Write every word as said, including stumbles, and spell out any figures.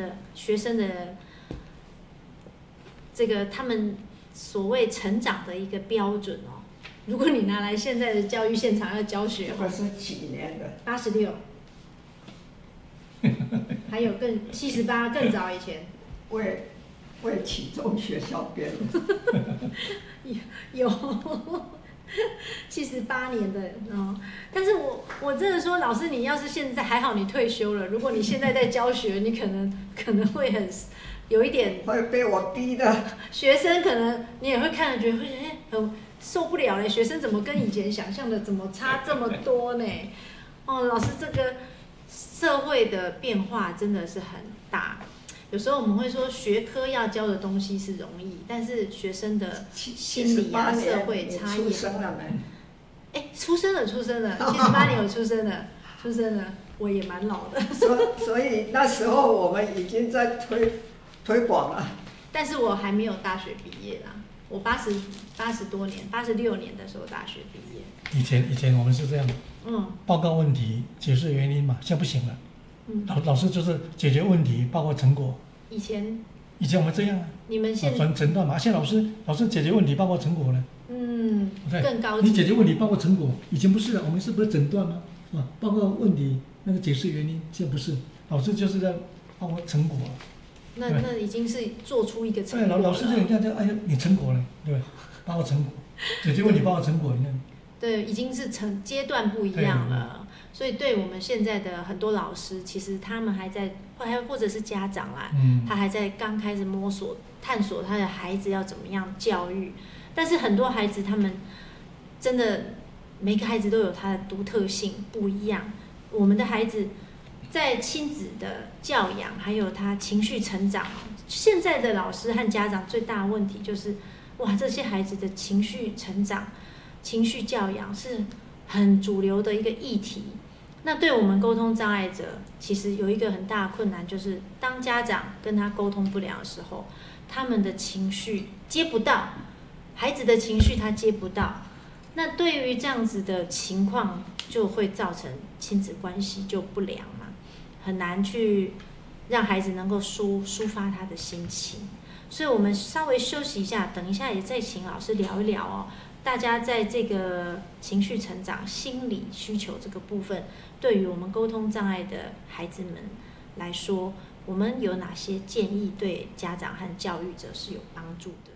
的学生的这个他们所谓成长的一个标准哦。如果你拿来现在的教育现场要教学， 这个是几年的？ 八十六，还有更七十八更早以前。 为为启中学校编的。 有七十八年的哦，但是我我真的说，老师你要是现在还好，你退休了，如果你现在在教学，你可能可能会很有一点会被我逼的。 学生可能你也会看着觉得会哎很受不了嘞，学生怎么跟以前想象的怎么差这么多呢？哦，老师这个社会的变化真的是很大。有时候我们会说学科要教的东西是容易，但是学生的心理啊、社会差异。 出生了没？ 哎，出生了，出生了，七十八年我出生了，出生了，我也蛮老的。 所所以那时候我们已经在推推广了。 但是我还没有大学毕业啦，我八十八十多年，八十六年的时候大学毕业。 以前以前我们是这样， 嗯， 报告问题，解释原因嘛，现在不行了。 嗯， 老老师就是解决问题，报告成果。 以前以前我们这样啊， 你们现诊诊断嘛，现在老师老师解决问题，报告成果呢？ 嗯， 对， 更高级。 你解决问题，报告成果，以前不是啊，我们是不是诊断吗？是吧？报告问题，那个解释原因，现在不是，老师就是在报告成果。 那那已经是做出一个成果对， 了。 老老师这样这样，哎呀，你成果了，对吧？报告成果，解决问题，报告成果，你看。 对，已经是成阶段不一样了。所以对我们现在的很多老师，其实他们还在，还或者是家长啦， 嗯， 他还在刚开始摸索、探索他的孩子要怎么样教育。但是很多孩子他们真的每个孩子都有他的独特性，不一样。我们的孩子在亲子的教养，还有他情绪成长，现在的老师和家长最大的问题就是，哇，这些孩子的情绪成长、情绪教养是很主流的一个议题。那对我们沟通障碍者，其实有一个很大的困难，就是当家长跟他沟通不良的时候，他们的情绪接不到，孩子的情绪他接不到。那对于这样子的情况，就会造成亲子关系就不良嘛，很难去让孩子能够抒抒发他的心情。所以我们稍微休息一下，等一下也再请老师聊一聊哦。大家在这个情绪成长、心理需求这个部分，对于我们沟通障碍的孩子们来说，我们有哪些建议对家长和教育者是有帮助的？